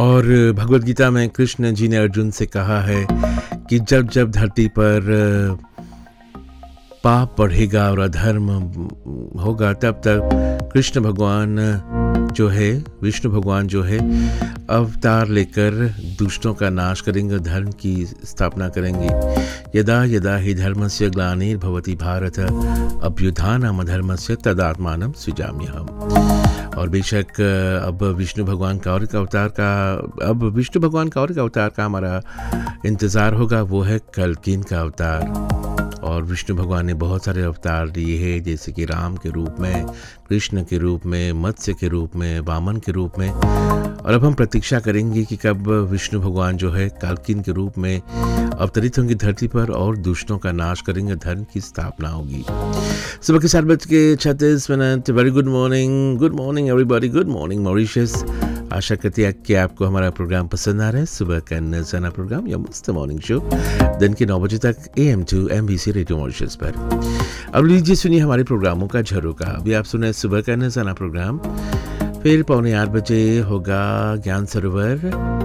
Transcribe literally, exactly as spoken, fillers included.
और भगवद गीता में कृष्ण जी ने अर्जुन से कहा है कि जब जब धरती पर पाप बढ़ेगा और अधर्म होगा तब तक कृष्ण भगवान जो है, विष्णु भगवान जो है, अवतार लेकर दुष्टों का नाश करेंगे, धर्म की स्थापना करेंगे। यदा यदा हि धर्मस्य ग्लानिर्भवति भारत अभ्युत्थानम् अधर्मस्य तदात्मानं सृजाम्यहम्। और बेशक अब विष्णु भगवान का और एक अवतार का अब विष्णु भगवान का और एक अवतार का हमारा इंतज़ार होगा, वो है कल्किन का अवतार। और विष्णु भगवान ने बहुत सारे अवतार लिए हैं, जैसे कि राम के रूप में, कृष्ण के रूप में, मत्स्य के रूप में, वामन के रूप में। और अब हम प्रतीक्षा करेंगे कि कब विष्णु भगवान जो है कल्किन के रूप में अवतरित होंगे धरती पर और दुष्टों का नाश करेंगे, धर्म की स्थापना होगी। सुबह के सात बज के छत्तीस minute. Very good morning, good morning everybody, good morning Mauritius. आशा करती है कि आपको हमारा प्रोग्राम पसंद आ रहा है। सुबह का नज़ाना प्रोग्राम या मस्त मॉर्निंग शो दिन के नौ बजे तक A M to M B C radio Mauritius पर। अब लीजिए सुनिए हमारे प्रोग्रामों का झरोका। अभी आप सुने सुबह का नज़ाना प्रोग्राम, फिर पौने आठ बजे होगा ज्ञान सरोवर